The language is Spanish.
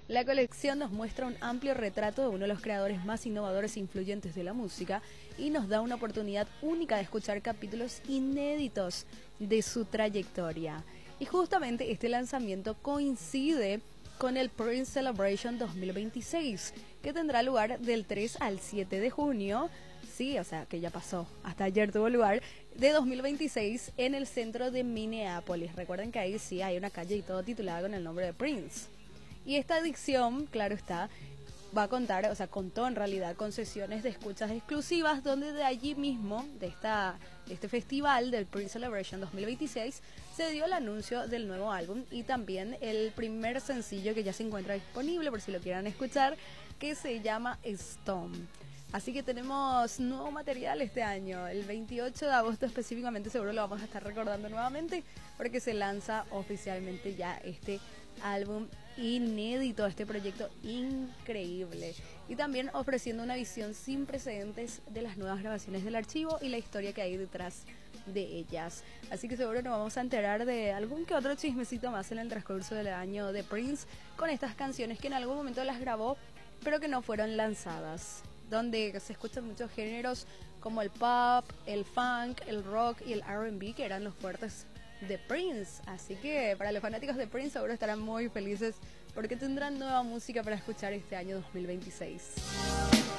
La colección nos muestra un amplio retrato de uno de los creadores más innovadores e influyentes de la música y nos da una oportunidad única de escuchar capítulos inéditos de su trayectoria. Y justamente este lanzamiento coincide con el Prince Celebration 2026, que tendrá lugar del 3 al 7 de junio, sí, o sea, que ya pasó, hasta ayer tuvo lugar, de 2026 en el centro de Minneapolis. Recuerden que ahí sí hay una calle y todo titulada con el nombre de Prince. Y esta edición, claro está, va a contar, o sea, contó en realidad con sesiones de escuchas exclusivas donde de allí mismo, de este festival del Prince Celebration 2026, se dio el anuncio del nuevo álbum y también el primer sencillo que ya se encuentra disponible por si lo quieran escuchar, que se llama Stone. Así que tenemos nuevo material este año, el 28 de agosto específicamente, seguro lo vamos a estar recordando nuevamente porque se lanza oficialmente ya este álbum inédito, este proyecto increíble, y también ofreciendo una visión sin precedentes de las nuevas grabaciones del archivo y la historia que hay detrás de ellas. Así que seguro nos vamos a enterar de algún que otro chismecito más en el transcurso del año de Prince con estas canciones que en algún momento las grabó pero que no fueron lanzadas, donde se escuchan muchos géneros como el pop, el funk, el rock y el R&B, que eran los fuertes de Prince. Así que para los fanáticos de Prince seguro estarán muy felices porque tendrán nueva música para escuchar este año 2026.